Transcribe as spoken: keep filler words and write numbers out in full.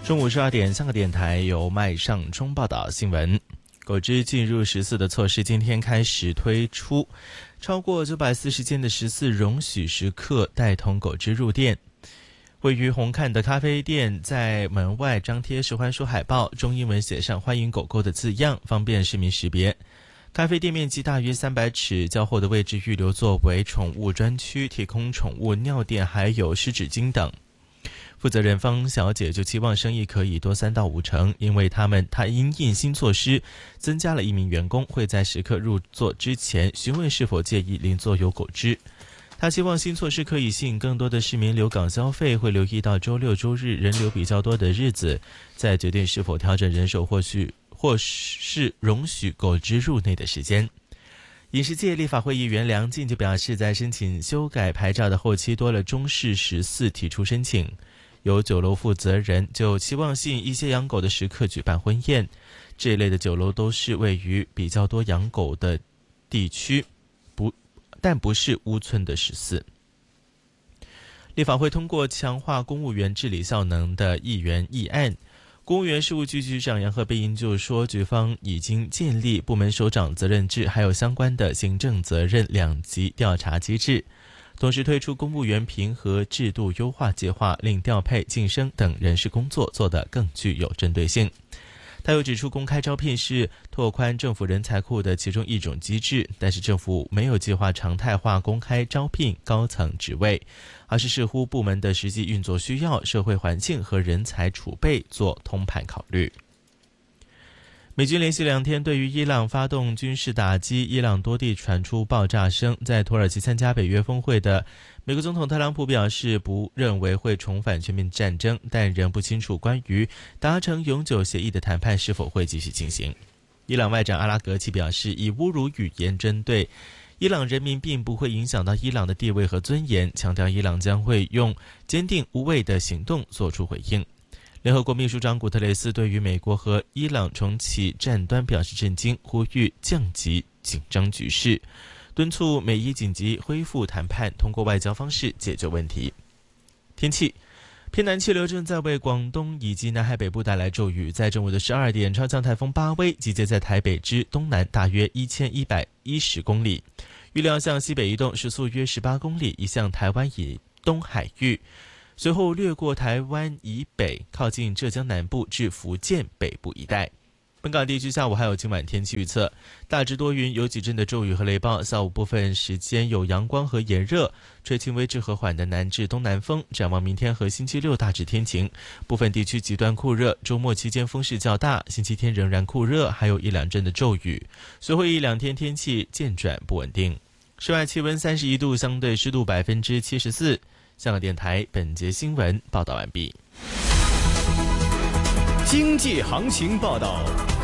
中午十二点，香港电台由麦尚中报道新闻。狗只进入十四的措施今天开始推出，超过九百四十间的十四容许食客带同狗只入店。位于红磡的咖啡店在门外张贴实环书海报，中英文写上欢迎狗狗的字样，方便市民识别。咖啡店面积大约三百尺，较后的位置预留作为宠物专区，提供宠物尿垫还有湿纸巾等。负责人方小姐就期望生意可以多三到五成，因为他们他因应新措施增加了一名员工，会在食客入座之前询问是否介意邻座有狗只。他希望新措施可以吸引更多的市民留港消费，会留意到周六周日人流比较多的日子，再决定是否调整人手或许或是容许狗只入内的时间。饮食界立法会议员梁进就表示，在申请修改牌照的后期多了中式十四提出申请。有酒楼负责人就期望吸引一些养狗的食客举办婚宴，这一类的酒楼都是位于比较多养狗的地区，不但不是屋村的十四。立法会通过强化公务员治理效能的议员议案，公务员事务局局长杨鹤贝因就说，局方已经建立部门首长责任制，还有相关的行政责任两级调查机制。同时推出公务员评核制度优化计划，令调配、晋升等人事工作做得更具有针对性。他又指出，公开招聘是拓宽政府人才库的其中一种机制，但是政府没有计划常态化公开招聘高层职位，而是视乎部门的实际运作需要、社会环境和人才储备做通盘考虑。美军连续两天对于伊朗发动军事打击，伊朗多地传出爆炸声。在土耳其参加北约峰会的美国总统特朗普表示，不认为会重返全面战争，但仍不清楚关于达成永久协议的谈判是否会继续进行。伊朗外长阿拉格齐表示，以侮辱语言针对伊朗人民并不会影响到伊朗的地位和尊严，强调伊朗将会用坚定无畏的行动做出回应。联合国秘书长古特雷斯对于美国和伊朗重启战端表示震惊，呼吁降级紧张局势，敦促美伊紧急恢复谈判，通过外交方式解决问题。天气，偏南气流正在为广东以及南海北部带来骤雨，在正午的十二点，超强台风巴威集结在台北之东南大约一千一百一十公里，预料向西北移动，时速约十八公里，移向台湾以东海域，随后掠过台湾以北，靠近浙江南部至福建北部一带。本港地区下午还有今晚天气预测，大致多云，有几阵的骤雨和雷暴，下午部分时间有阳光和炎热，吹轻微至和缓的南至东南风。展望明天和星期六大致天晴，部分地区极端酷热，周末期间风势较大，星期天仍然酷热，还有一两阵的骤雨，随后一两天天气渐转不稳定。室外气温三十一度，相对湿度百分之七十四。香港电台本节新闻报道完毕。 经济行情报道。